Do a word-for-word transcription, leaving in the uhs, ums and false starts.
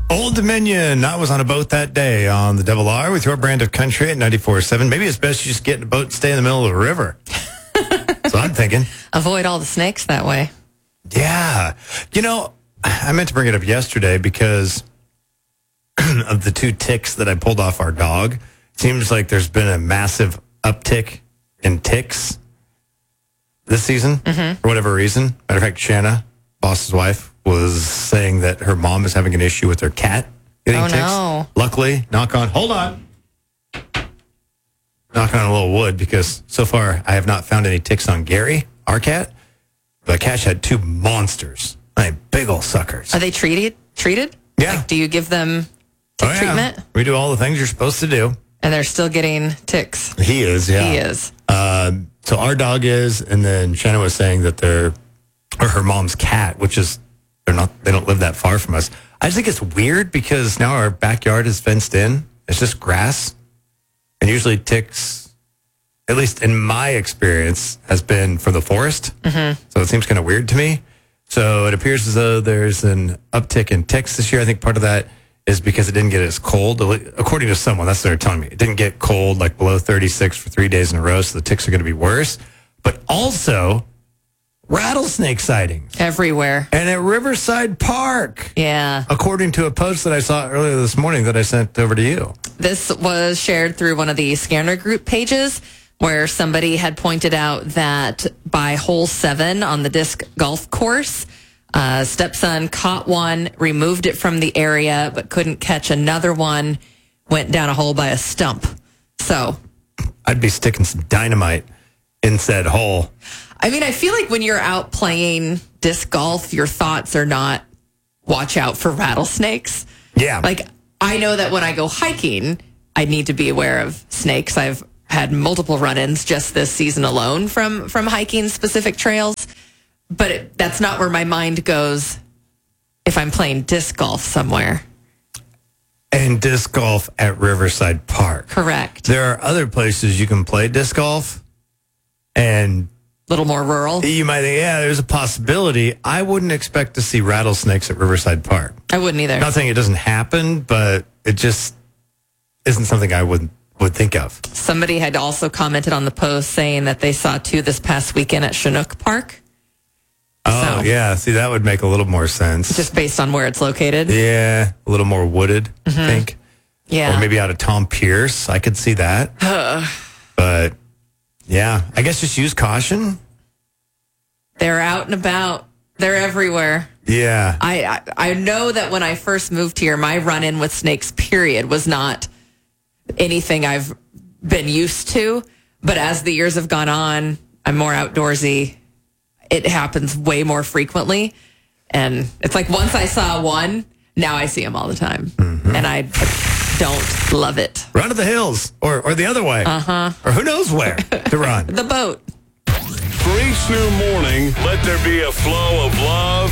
Old Dominion. I was on a boat that day on the Double R with your brand of country at ninety-four point seven. Maybe it's best you just get in a boat and stay in the middle of the river. That's what I'm thinking. Avoid all the snakes that way. Yeah. You know, I meant to bring it up yesterday because of the two ticks that I pulled off our dog. It seems like there's been a massive uptick in ticks this season mm-hmm. for whatever reason. Matter of fact, Shanna, boss's wife, was saying that her mom is having an issue with her cat getting oh, ticks. No. Luckily, knock on, hold on. Knocking on a little wood because so far I have not found any ticks on Gary, our cat. But Cash had two monsters, like big old suckers. Are they treated? Treated? Yeah. Like, do you give them tick oh, yeah. treatment? We do all the things you're supposed to do. And they're still getting ticks. He is, yeah. He is. Um, so our dog is, and then Shanna was saying that they're, or her mom's cat, which is, they're not, they don't live that far from us. I just think it's weird because now our backyard is fenced in. It's just grass. And usually ticks, at least in my experience, has been from the forest. Mm-hmm. So it seems kind of weird to me. So it appears as though there's an uptick in ticks this year. I think part of that is because it didn't get as cold. According to someone, that's what they're telling me. It didn't get cold, like below thirty-six for three days in a row, so the ticks are going to be worse. But also, rattlesnake sightings. Everywhere. And at Riverside Park. Yeah. According to a post that I saw earlier this morning that I sent over to you. This was shared through one of the scanner group pages where somebody had pointed out that by hole seven on the disc golf course, uh, stepson caught one, removed it from the area, but couldn't catch another one, went down a hole by a stump. So I'd be sticking some dynamite in said hole. I mean, I feel like when you're out playing disc golf, your thoughts are not watch out for rattlesnakes. Yeah. Like, I know that when I go hiking, I need to be aware of snakes. I've had multiple run-ins just this season alone from, from hiking specific trails. But it, that's not where my mind goes if I'm playing disc golf somewhere. And disc golf at Riverside Park. Correct. There are other places you can play disc golf and a little more rural. You might think, yeah, there's a possibility. I wouldn't expect to see rattlesnakes at Riverside Park. I wouldn't either. Not saying it doesn't happen, but it just isn't something I would would think of. Somebody had also commented on the post saying that they saw two this past weekend at Chinook Park. Oh, so, yeah. See, that would make a little more sense. Just based on where it's located. Yeah, a little more wooded, mm-hmm. I think. Yeah. Or maybe out of Tom Pierce. I could see that. But, yeah, I guess just use caution. They're out and about. They're everywhere. Yeah. I, I, I know that when I first moved here, my run-in with snakes, period, was not anything I've been used to. But as the years have gone on, I'm more outdoorsy. It happens way more frequently. And it's like once I saw one, now I see them all the time. Mm-hmm. And I don't love it. Run to the hills or, or the other way. Uh-huh. Or who knows where to run. The boat. For each new morning, let there be a flow of love